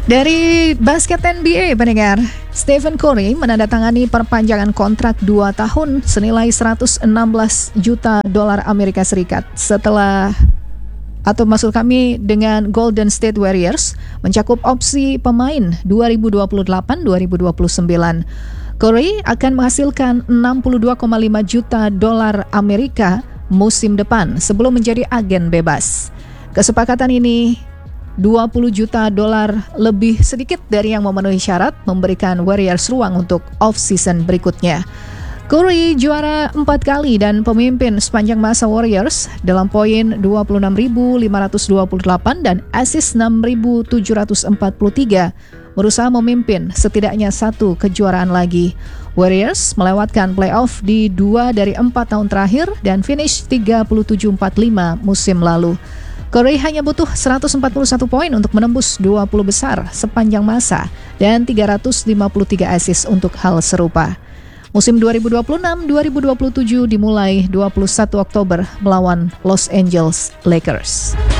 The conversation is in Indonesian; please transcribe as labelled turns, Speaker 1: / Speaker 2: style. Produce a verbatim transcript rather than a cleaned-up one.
Speaker 1: Dari basket N B A, pendengar, Stephen Curry menandatangani perpanjangan kontrak dua tahun senilai seratus enam belas juta dolar Amerika Serikat setelah atau maksud kami dengan Golden State Warriors mencakup opsi pemain dua ribu dua puluh delapan sampai dua ribu dua puluh sembilan. Curry akan menghasilkan enam puluh dua koma lima juta dolar Amerika musim depan sebelum menjadi agen bebas. Kesepakatan ini dua puluh juta dolar lebih sedikit dari yang memenuhi syarat, memberikan Warriors ruang untuk off-season berikutnya. Curry juara empat kali dan pemimpin sepanjang masa Warriors dalam poin dua puluh enam ribu lima ratus dua puluh delapan dan assist enam ribu tujuh ratus empat puluh tiga, berusaha memimpin setidaknya satu kejuaraan lagi. Warriors melewatkan playoff di dua dari empat tahun terakhir dan finish tiga puluh tujuh empat puluh lima musim lalu. Curry hanya butuh seratus empat puluh satu poin untuk menembus dua puluh besar sepanjang masa dan tiga ratus lima puluh tiga assist untuk hal serupa. Musim dua ribu dua puluh enam dua ribu dua puluh tujuh dimulai dua puluh satu Oktober melawan Los Angeles Lakers.